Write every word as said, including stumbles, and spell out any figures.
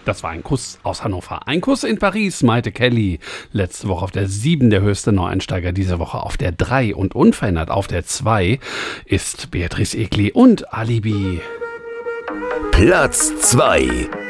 Das war ein Kuss aus Hannover. Ein Kuss in Paris, Maite Kelly. Letzte Woche auf der sieben, der höchste Neueinsteiger. Diese Woche auf der drei und unverändert auf der zwei ist Beatrice Egli und Alibi. Platz zwei.